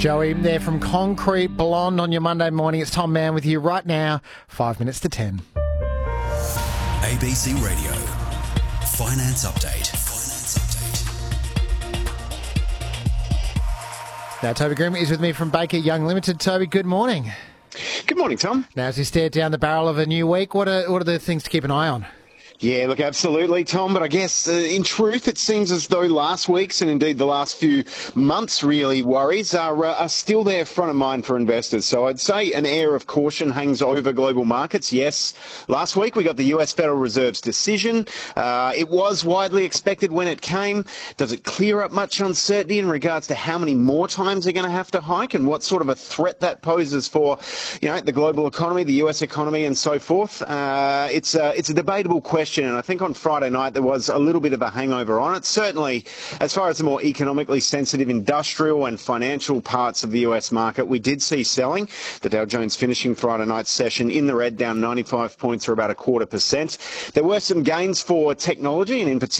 Joey there from Concrete Blonde on your Monday morning. It's Tom Mann with you right now, 5 minutes to 10. ABC Radio. Finance Update. Now, Toby Grimm is with me from Baker Young Limited. Toby, good morning. Good morning, Tom. Now, as we stare down the barrel of a new week, what are the things to keep an eye on? Yeah, look, absolutely, Tom. But I guess, in truth, it seems as though last week's and indeed the last few months' really worries are still there front of mind for investors. So I'd say an air of caution hangs over global markets. Yes, last week we got the US Federal Reserve's decision. It was widely expected when it came. Does it clear up much uncertainty in regards to how many more times they're going to have to hike and what sort of a threat that poses for, the global economy, the US economy, and so forth? It's a debatable question. And I think on Friday night there was a little bit of a hangover on it. Certainly, as far as the more economically sensitive industrial and financial parts of the US market, we did see selling. The Dow Jones finishing Friday night's session in the red, down 95 points or about 0.25%. There were some gains for technology and in particular